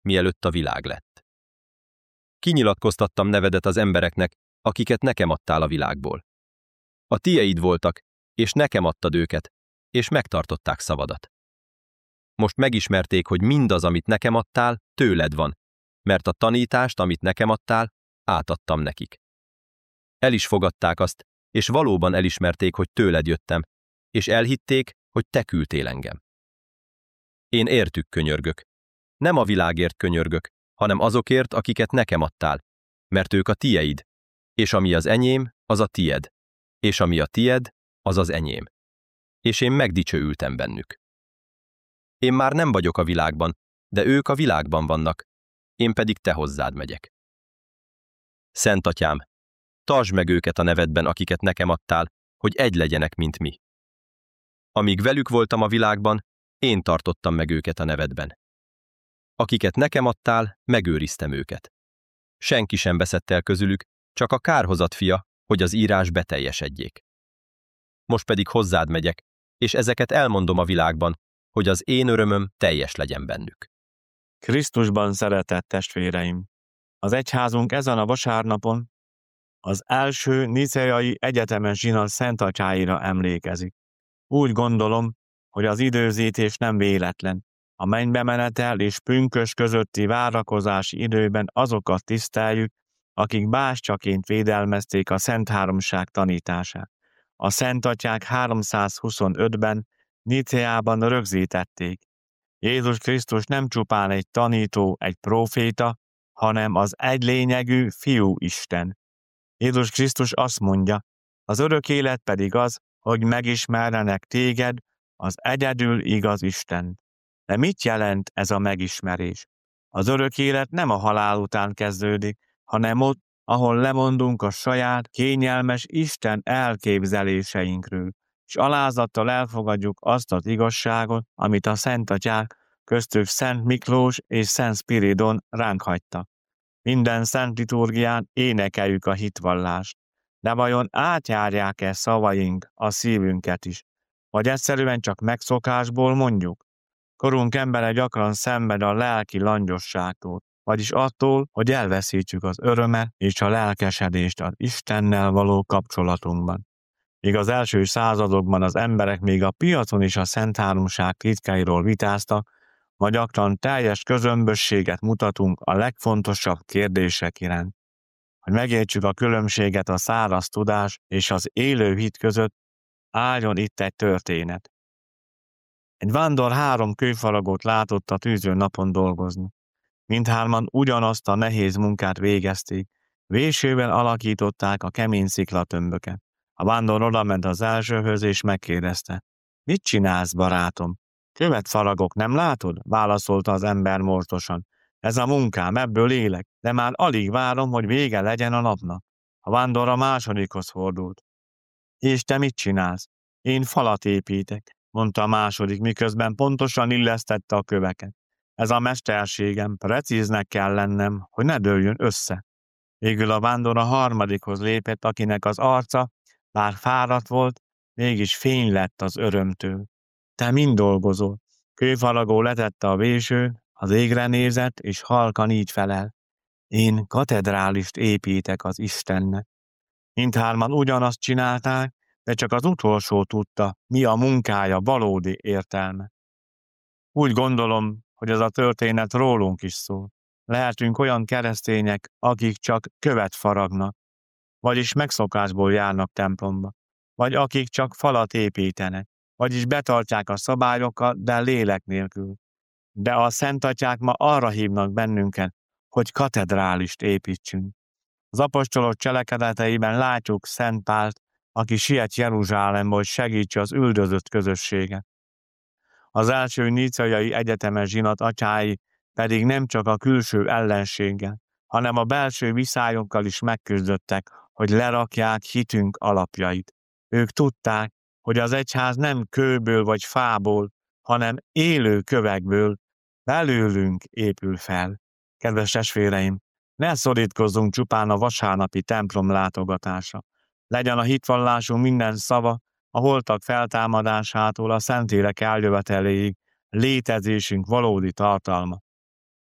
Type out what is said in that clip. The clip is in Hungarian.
mielőtt a világ lett. Kinyilatkoztattam nevedet az embereknek, akiket nekem adtál a világból. A tieid voltak, és nekem adtad őket, és megtartották szavadat. Most megismerték, hogy mindaz, amit nekem adtál, tőled van, mert a tanítást, amit nekem adtál, átadtam nekik. El is fogadták azt, és valóban elismerték, hogy tőled jöttem, és elhitték, hogy te küldtél engem. Én értük könyörgök. Nem a világért könyörgök, hanem azokért, akiket nekem adtál, mert ők a tieid, és ami az enyém, az a tied, és ami a tied, az az enyém. És én megdicsőültem bennük. Én már nem vagyok a világban, de ők a világban vannak, én pedig te hozzád megyek. Szent Atyám, tartsd meg őket a nevedben, akiket nekem adtál, hogy egy legyenek, mint mi. Amíg velük voltam a világban, én tartottam meg őket a nevedben. Akiket nekem adtál, megőriztem őket. Senki sem veszett el közülük, csak a kárhozat fia, hogy az írás beteljesedjék. Most pedig hozzád megyek, és ezeket elmondom a világban, hogy az én örömöm teljes legyen bennük. Krisztusban szeretett testvéreim! Az egyházunk ezen a vasárnapon az első niceai egyetemes zsinat Szent Atyáira emlékezik. Úgy gondolom, hogy az időzítés nem véletlen. A mennybe menetel és pünkösd közötti várakozási időben azokat tiszteljük, akik bástyaként védelmezték a Szent Háromság tanítását. A Szent Atyák 325-ben Niceában rögzítették. Jézus Krisztus nem csupán egy tanító, egy próféta, hanem az egylényegű Fiú Isten. Jézus Krisztus azt mondja, az örök élet pedig az, hogy megismerjenek téged, az egyedül igaz Istent. De mit jelent ez a megismerés? Az örök élet nem a halál után kezdődik, hanem ott, ahol lemondunk a saját, kényelmes Isten elképzeléseinkről, és alázattal elfogadjuk azt az igazságot, amit a Szent Atyák, köztük Szent Miklós és Szent Spiridon ránk hagytak. Minden szent liturgián énekeljük a hitvallást, de vajon átjárják-e szavaink a szívünket is? Vagy egyszerűen csak megszokásból mondjuk? Korunk embere gyakran szenved a lelki langyosságtól, vagyis attól, hogy elveszítjük az örömet és a lelkesedést az Istennel való kapcsolatunkban. Míg az első századokban az emberek még a piacon is a Szent Háromság titkáiról vitáztak, ma gyakran teljes közömbösséget mutatunk a legfontosabb kérdések iránt. Hogy megértsük a különbséget a száraz tudás és az élő hit között, álljon itt egy történet. Egy vándor 3 kőfaragót látott a tűző napon dolgozni. Mindhárman ugyanazt a nehéz munkát végezték, vésővel alakították a kemény sziklatömböket. A vándor odament az elsőhöz és megkérdezte, mit csinálsz, barátom? Követ faragok, nem látod? Válaszolta az ember mortosan. Ez a munkám, ebből élek, de már alig várom, hogy vége legyen a napnak. A vándor a másodikhoz fordult. És te mit csinálsz? Én falat építek, mondta a második, miközben pontosan illesztette a köveket. Ez a mesterségem, precíznek kell lennem, hogy ne dőljön össze. Végül a vándor a harmadikhoz lépett, akinek az arca, bár fáradt volt, mégis fény lett az örömtől. Te mind dolgozol. Kőfaragó letette a vésőt, az égre nézett, és halkan így felel. Én katedrálist építek az Istennek. Mindhárman ugyanazt csinálták, de csak az utolsó tudta, mi a munkája valódi értelme. Úgy gondolom, hogy ez a történet rólunk is szól. Lehetünk olyan keresztények, akik csak követ faragnak, vagyis megszokásból járnak templomba, vagy akik csak falat építenek, vagyis betartják a szabályokat, de lélek nélkül. De a Szent Atyák ma arra hívnak bennünket, hogy katedrálist építsünk. Az apostolok cselekedeteiben látjuk Szent Pált, aki siet Jeruzsálembe, hogy segítse az üldözött közösséget. Az első niceiai egyetemes zsinat atyái pedig nem csak a külső ellenséggel, hanem a belső viszályokkal is megküzdöttek, hogy lerakják hitünk alapjait. Ők tudták, hogy az egyház nem kőből vagy fából, hanem élő kövekből, belőlünk épül fel. Kedves testvéreim, ne szorítkozzunk csupán a vasárnapi templom látogatásra. Legyen a hitvallásunk minden szava, a holtak feltámadásától a Szentlélek eljöveteléig létezésünk valódi tartalma.